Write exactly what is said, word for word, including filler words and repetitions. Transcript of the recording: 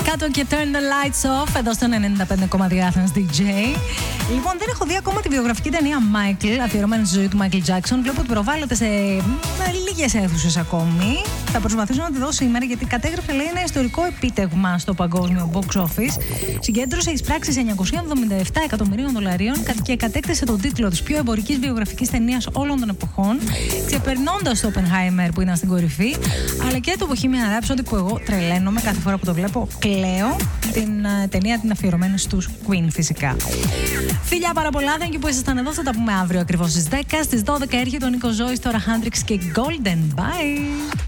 Κάτω και Turn the Lights Off εδώ στο ενενήντα πέντε κόμμα τρία Athens ντι τζέι. Λοιπόν, δεν έχω δει ακόμα τη βιογραφική ταινία Michael, αφιερωμένη στη ζωή του Michael Jackson. Βλέπω ότι προβάλλεται σε λίγες αίθουσες ακόμη. Θα προσπαθήσω να τη δω σήμερα, γιατί κατέγραψε, λέει, ένα ιστορικό επίτευγμα στο παγκόσμιο box office. Συγκέντρωσε εις πράξεις εννιακόσια εβδομήντα επτά εκατομμυρίων δολαρίων και κατέκτησε τον τίτλο της πιο εμπορικής βιογραφικής ταινίας όλων των εποχών, ξεπερνώντας το Oppenheimer που ήταν στην κορυφή, αλλά και το Bohemian Rhapsody που εγώ τρελαίνομαι κάθε φορά που το βλέπω. Κλαίω, την uh, ταινία την αφιερωμένη στους Queen φυσικά. Φιλιά πάρα πολλά, thank you που ήσασταν εδώ. Θα τα πούμε αύριο ακριβώς στις δέκα. Στις δώδεκα έρχεται ο Νίκος Ζώης, τώρα Handrix και Golden. Bye!